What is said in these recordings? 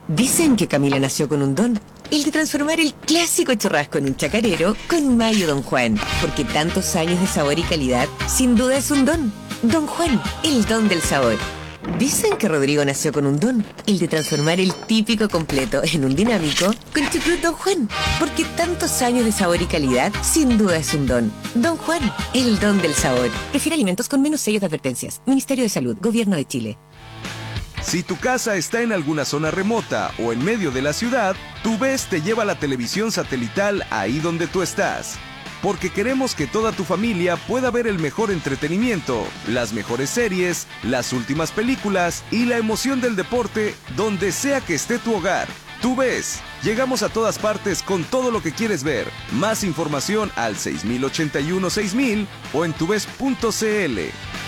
Dicen que Camila nació con un don, el de transformar el clásico churrasco en un chacarero con mayo Don Juan, porque tantos años de sabor y calidad, sin duda es un don. Don Juan, el don del sabor. Dicen que Rodrigo nació con un don, el de transformar el típico completo en un dinámico con chucrut Don Juan, porque tantos años de sabor y calidad, sin duda es un don. Don Juan, el don del sabor. Prefiere alimentos con menos sellos de advertencias. Ministerio de Salud, Gobierno de Chile. Si tu casa está en alguna zona remota o en medio de la ciudad, TuVes te lleva la televisión satelital ahí donde tú estás. Porque queremos que toda tu familia pueda ver el mejor entretenimiento, las mejores series, las últimas películas y la emoción del deporte donde sea que esté tu hogar. TuVes, llegamos a todas partes con todo lo que quieres ver. Más información al 6081-6000 o en tuves.cl.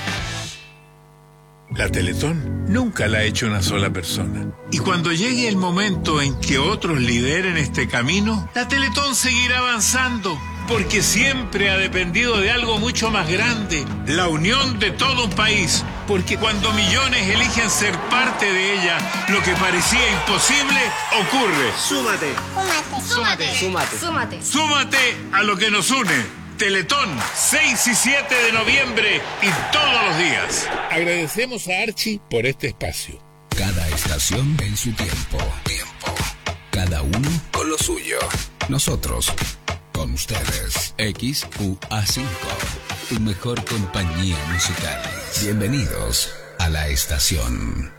La Teletón nunca la ha hecho una sola persona. Y cuando llegue el momento en que otros lideren este camino, la Teletón seguirá avanzando, porque siempre ha dependido de algo mucho más grande, la unión de todo un país. Porque cuando millones eligen ser parte de ella, lo que parecía imposible ocurre. Súmate. Súmate. Súmate. Súmate. Súmate a lo que nos une. Teletón, 6 y 7 de noviembre y todos los días. Agradecemos a Archie por este espacio. Cada estación en su tiempo. Cada uno con lo suyo. Nosotros con ustedes. XUA5, tu mejor compañía musical. Bienvenidos a la estación.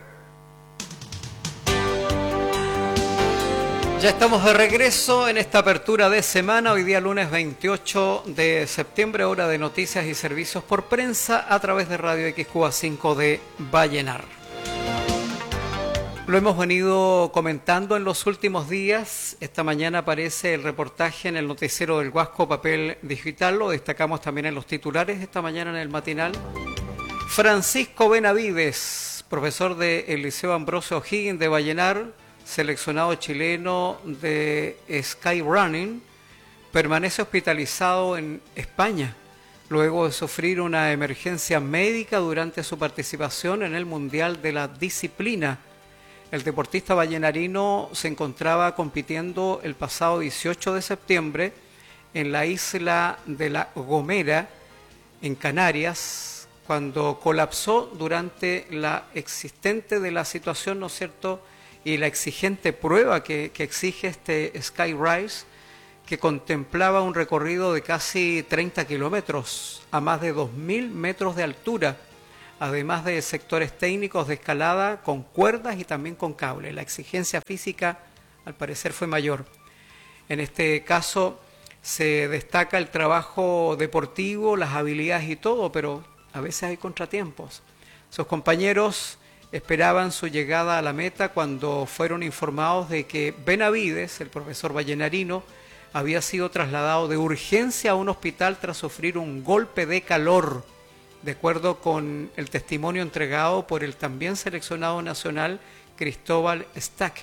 Ya estamos de regreso en esta apertura de semana, hoy día lunes 28 de septiembre, hora de noticias y servicios por prensa a través de Radio XQA5 de Vallenar. Lo hemos venido comentando en los últimos días. Esta mañana aparece el reportaje en el noticiero del Huasco Papel Digital, lo destacamos también en los titulares esta mañana en el matinal. Francisco Benavides, profesor del Liceo Ambrosio O'Higgins de Vallenar, seleccionado chileno de skyrunning, permanece hospitalizado en España luego de sufrir una emergencia médica durante su participación en el Mundial de la disciplina. El deportista vallenarino se encontraba compitiendo el pasado 18 de septiembre en la isla de La Gomera, en Canarias, cuando colapsó durante la existente de la situación, ¿no es cierto?, y la exigente prueba que exige este Skyrise, que contemplaba un recorrido de casi 30 kilómetros a más de 2.000 metros de altura, además de sectores técnicos de escalada con cuerdas y también con cable. La exigencia física, al parecer, fue mayor. En este caso se destaca el trabajo deportivo, las habilidades y todo, pero a veces hay contratiempos. Sus compañeros esperaban su llegada a la meta cuando fueron informados de que Benavides, el profesor vallenarino, había sido trasladado de urgencia a un hospital tras sufrir un golpe de calor, de acuerdo con el testimonio entregado por el también seleccionado nacional Cristóbal Stack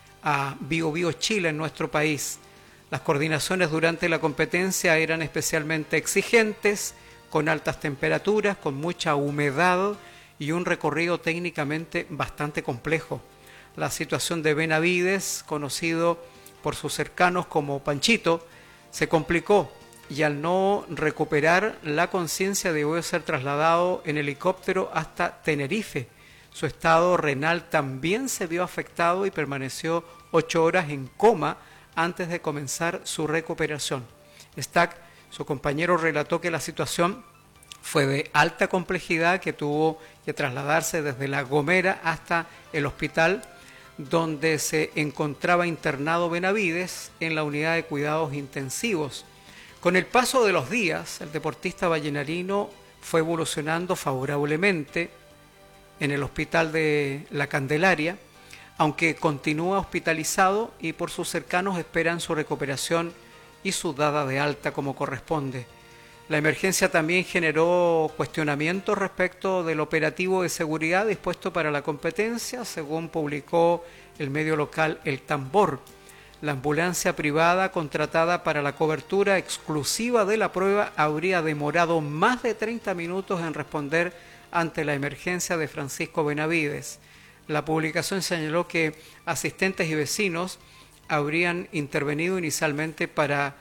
a Bio Bio Chile, en nuestro país. Las coordinaciones durante la competencia eran especialmente exigentes, con altas temperaturas, con mucha humedad y un recorrido técnicamente bastante complejo. La situación de Benavides, conocido por sus cercanos como Panchito, se complicó y al no recuperar la conciencia debió ser trasladado en helicóptero hasta Tenerife. Su estado renal también se vio afectado y permaneció 8 horas en coma antes de comenzar su recuperación. Stack, su compañero, relató que la situación fue de alta complejidad, que tuvo que trasladarse desde La Gomera hasta el hospital donde se encontraba internado Benavides en la unidad de cuidados intensivos. Con el paso de los días, el deportista vallenarino fue evolucionando favorablemente en el hospital de La Candelaria, aunque continúa hospitalizado y por sus cercanos esperan su recuperación y su dada de alta como corresponde. La emergencia también generó cuestionamientos respecto del operativo de seguridad dispuesto para la competencia, según publicó el medio local El Tambor. La ambulancia privada contratada para la cobertura exclusiva de la prueba habría demorado más de 30 minutos en responder ante la emergencia de Francisco Benavides. La publicación señaló que asistentes y vecinos habrían intervenido inicialmente para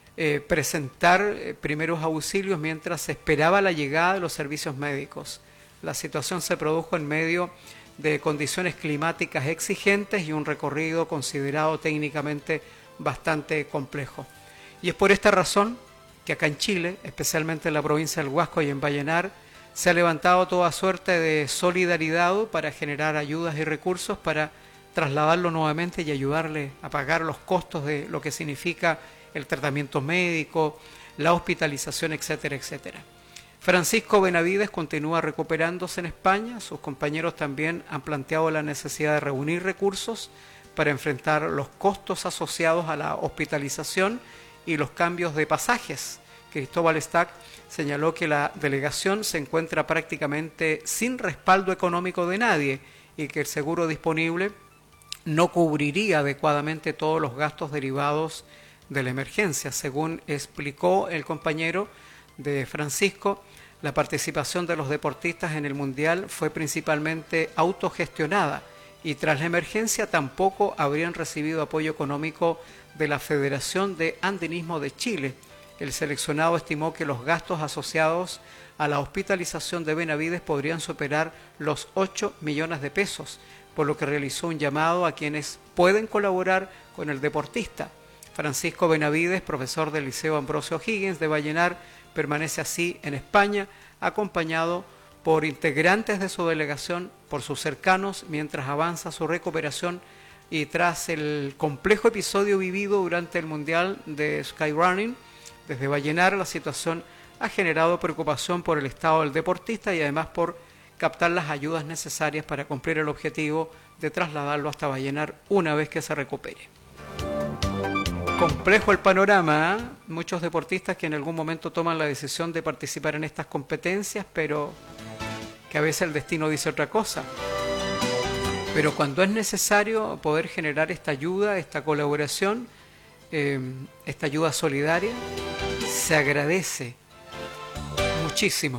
presentar primeros auxilios mientras se esperaba la llegada de los servicios médicos. La situación se produjo en medio de condiciones climáticas exigentes y un recorrido considerado técnicamente bastante complejo. Y es por esta razón que acá en Chile, especialmente en la provincia del Huasco y en Vallenar, se ha levantado toda suerte de solidaridad para generar ayudas y recursos para trasladarlo nuevamente y ayudarle a pagar los costos de lo que significa el tratamiento médico, la hospitalización, etcétera, etcétera. Francisco Benavides continúa recuperándose en España. Sus compañeros también han planteado la necesidad de reunir recursos para enfrentar los costos asociados a la hospitalización y los cambios de pasajes. Cristóbal Stack señaló que la delegación se encuentra prácticamente sin respaldo económico de nadie y que el seguro disponible no cubriría adecuadamente todos los gastos derivados de la emergencia. Según explicó el compañero de Francisco, la participación de los deportistas en el Mundial fue principalmente autogestionada y tras la emergencia tampoco habrían recibido apoyo económico de la Federación de Andinismo de Chile. El seleccionado estimó que los gastos asociados a la hospitalización de Benavides podrían superar los 8 millones de pesos, por lo que realizó un llamado a quienes pueden colaborar con el deportista. Francisco Benavides, profesor del Liceo Ambrosio O'Higgins de Vallenar, permanece así en España, acompañado por integrantes de su delegación, por sus cercanos, mientras avanza su recuperación y tras el complejo episodio vivido durante el Mundial de Skyrunning. Desde Vallenar la situación ha generado preocupación por el estado del deportista y además por captar las ayudas necesarias para cumplir el objetivo de trasladarlo hasta Vallenar una vez que se recupere. Complejo el panorama, ¿eh? Muchos deportistas que en algún momento toman la decisión de participar en estas competencias, pero que a veces el destino dice otra cosa. Pero cuando es necesario poder generar esta ayuda, esta colaboración, esta ayuda solidaria, se agradece muchísimo.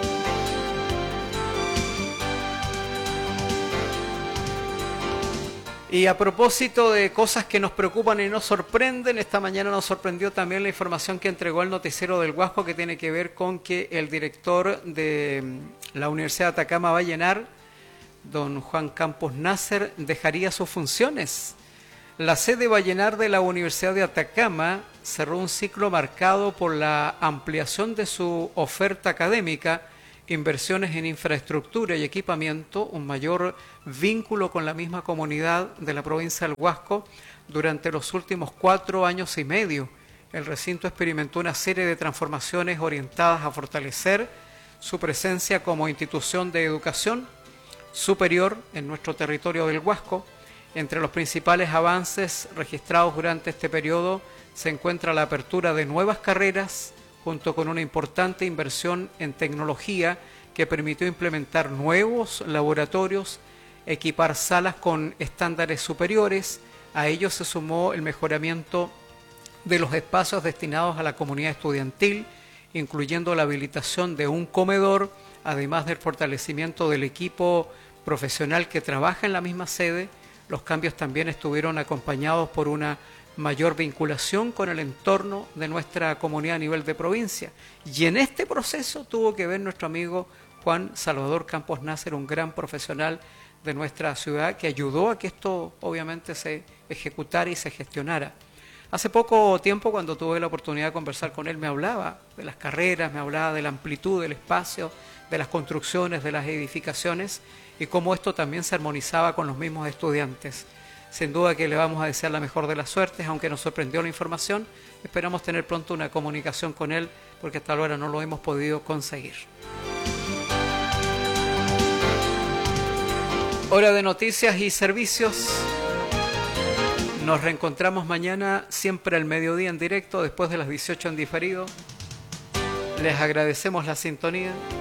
Y a propósito de cosas que nos preocupan y nos sorprenden, esta mañana nos sorprendió también la información que entregó el noticiero del Huasco, que tiene que ver con que el director de la Universidad de Atacama Vallenar, don Juan Campos Nasser, dejaría sus funciones. La sede Vallenar de la Universidad de Atacama cerró un ciclo marcado por la ampliación de su oferta académica, inversiones en infraestructura y equipamiento, un mayor vínculo con la misma comunidad de la provincia del Huasco. Durante los últimos 4 años y medio, el recinto experimentó una serie de transformaciones orientadas a fortalecer su presencia como institución de educación superior en nuestro territorio del Huasco. Entre los principales avances registrados durante este periodo se encuentra la apertura de nuevas carreras, junto con una importante inversión en tecnología que permitió implementar nuevos laboratorios, equipar salas con estándares superiores. A ello se sumó el mejoramiento de los espacios destinados a la comunidad estudiantil, incluyendo la habilitación de un comedor, además del fortalecimiento del equipo profesional que trabaja en la misma sede. Los cambios también estuvieron acompañados por una mayor vinculación con el entorno de nuestra comunidad a nivel de provincia. Y en este proceso tuvo que ver nuestro amigo Juan Salvador Campos Nasser, un gran profesional de nuestra ciudad, que ayudó a que esto obviamente se ejecutara y se gestionara. Hace poco tiempo, cuando tuve la oportunidad de conversar con él, me hablaba de las carreras, me hablaba de la amplitud del espacio, de las construcciones, de las edificaciones, y cómo esto también se armonizaba con los mismos estudiantes. Sin duda que le vamos a desear la mejor de las suertes, aunque nos sorprendió la información. Esperamos tener pronto una comunicación con él, porque hasta ahora no lo hemos podido conseguir. Hora de noticias y servicios. Nos reencontramos mañana, siempre al mediodía en directo, después de las 18 en diferido. Les agradecemos la sintonía.